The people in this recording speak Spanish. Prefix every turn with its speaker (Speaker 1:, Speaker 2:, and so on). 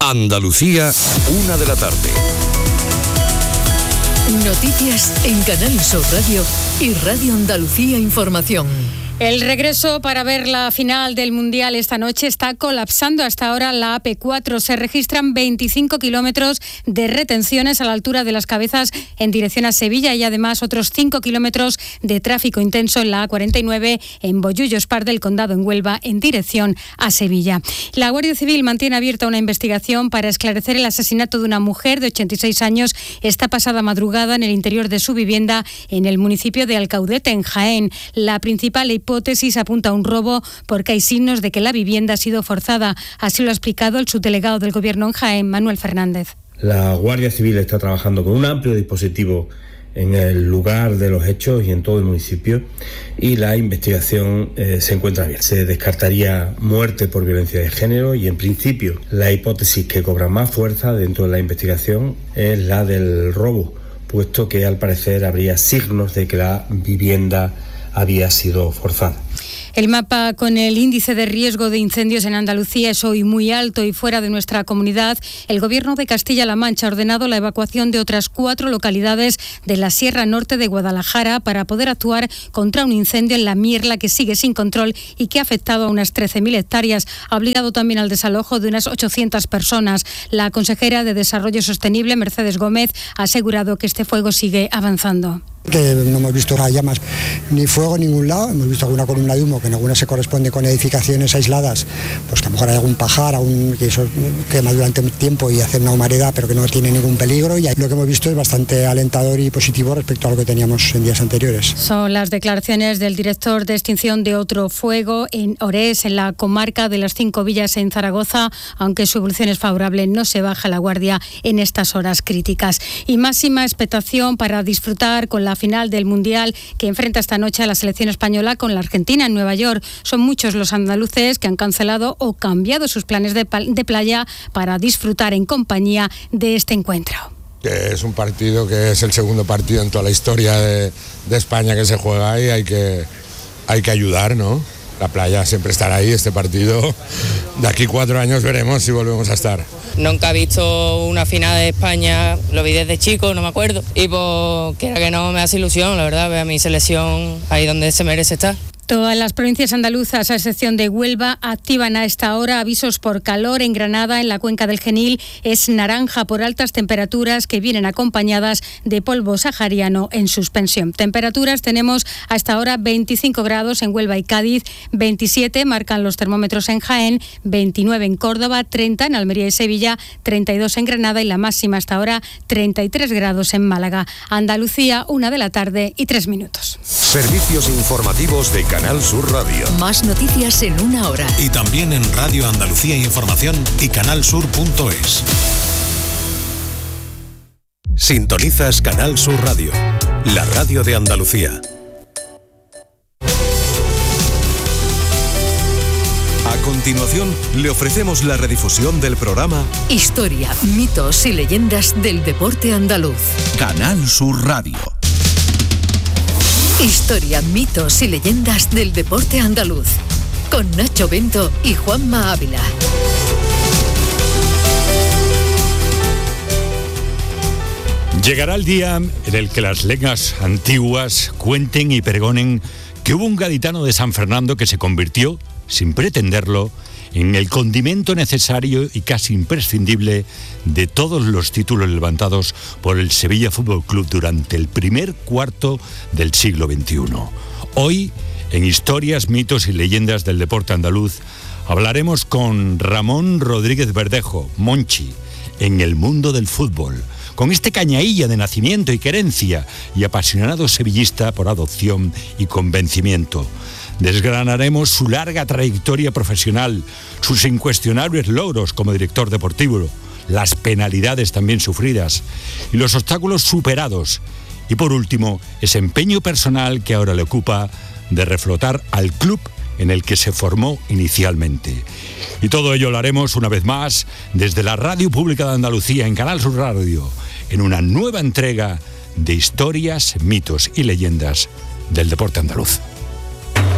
Speaker 1: Andalucía, 1 de la tarde.
Speaker 2: Noticias en Canal Sur Radio y Radio Andalucía Información.
Speaker 3: El regreso para ver la final del Mundial esta noche está colapsando. Hasta ahora la AP4 se registran 25 kilómetros de retenciones a la altura de Las Cabezas en dirección a Sevilla y además otros 5 kilómetros de tráfico intenso en la A49 en Bollullos Par del Condado en Huelva en dirección a Sevilla. La Guardia Civil mantiene abierta una investigación para esclarecer el asesinato de una mujer de 86 años esta pasada madrugada en el interior de su vivienda en el municipio de Alcaudete, en Jaén. La principal hipótesis apunta a un robo porque hay signos de que la vivienda ha sido forzada. Así lo ha explicado el subdelegado del Gobierno en Jaén, Manuel Fernández.
Speaker 4: La Guardia Civil está trabajando con un amplio dispositivo en el lugar de los hechos y en todo el municipio, y la investigación se encuentra bien. Se descartaría muerte por violencia de género y en principio la hipótesis que cobra más fuerza dentro de la investigación es la del robo, puesto que al parecer habría signos de que la vivienda había sido forzada.
Speaker 3: El mapa con el índice de riesgo de incendios en Andalucía es hoy muy alto y fuera de nuestra comunidad. El Gobierno de Castilla-La Mancha ha ordenado la evacuación de otras 4 localidades de la Sierra Norte de Guadalajara para poder actuar contra un incendio en La Mierla que sigue sin control y que ha afectado a unas 13.000 hectáreas. Ha obligado también al desalojo de unas 800 personas. La consejera de Desarrollo Sostenible, Mercedes Gómez, ha asegurado que este fuego sigue avanzando.
Speaker 5: Que no hemos visto llamas ni fuego en ningún lado, hemos visto alguna columna de humo que en algunas se corresponde con edificaciones aisladas, pues que a lo mejor hay algún pajar, que eso quema durante un tiempo y hace una humareda, pero que no tiene ningún peligro, y lo que hemos visto es bastante alentador y positivo respecto a lo que teníamos en días anteriores.
Speaker 3: Son las declaraciones del director de extinción de otro fuego en Orés, en la comarca de las 5 villas en Zaragoza. Aunque su evolución es favorable, no se baja la guardia en estas horas críticas. Y máxima expectación para disfrutar con la final del Mundial que enfrenta esta noche a la selección española con la Argentina en Nueva York. Son muchos los andaluces que han cancelado o cambiado sus planes de playa para disfrutar en compañía de este encuentro.
Speaker 6: Que es un partido que es el segundo partido en toda la historia de España que se juega ahí, hay que ayudar, ¿no? La playa siempre estará ahí, este partido, de aquí 4 años veremos si volvemos a estar.
Speaker 7: Nunca he visto una final de España, lo vi desde chico, no me acuerdo, y pues quiera que no me hace ilusión, la verdad, ver a mi selección ahí donde se merece estar.
Speaker 3: Todas las provincias andaluzas, a excepción de Huelva, activan a esta hora avisos por calor. En Granada, en la cuenca del Genil, es naranja por altas temperaturas que vienen acompañadas de polvo sahariano en suspensión. Temperaturas tenemos a esta hora 25 grados en Huelva y Cádiz, 27 marcan los termómetros en Jaén, 29 en Córdoba, 30 en Almería y Sevilla, 32 en Granada y la máxima hasta ahora 33 grados en Málaga. Andalucía, 1 de la tarde y 3 minutos.
Speaker 1: Servicios informativos de Canal Sur Radio.
Speaker 2: Más noticias en 1 hora.
Speaker 8: Y también en Radio Andalucía Información y canalsur.es.
Speaker 1: Sintonizas Canal Sur Radio, la radio de Andalucía. A continuación, le ofrecemos la redifusión del programa
Speaker 2: Historia, mitos y leyendas del deporte andaluz.
Speaker 8: Canal Sur Radio.
Speaker 2: Historia, mitos y leyendas del deporte andaluz. Con Nacho Bento y Juanma Ávila.
Speaker 9: Llegará el día en el que las lenguas antiguas cuenten y pregonen que hubo un gaditano de San Fernando que se convirtió, sin pretenderlo, en el condimento necesario y casi imprescindible de todos los títulos levantados por el Sevilla Fútbol Club durante el primer cuarto del siglo XXI. Hoy, en Historias, mitos y leyendas del deporte andaluz, hablaremos con Ramón Rodríguez Verdejo, Monchi, en el mundo del fútbol, con este cañailla de nacimiento y querencia y apasionado sevillista por adopción y convencimiento. Desgranaremos su larga trayectoria profesional, sus incuestionables logros como director deportivo, las penalidades también sufridas y los obstáculos superados. Y por último, ese empeño personal que ahora le ocupa de reflotar al club en el que se formó inicialmente. Y todo ello lo haremos una vez más desde la Radio Pública de Andalucía en Canal Sur Radio, en una nueva entrega de Historias, mitos y leyendas del deporte andaluz.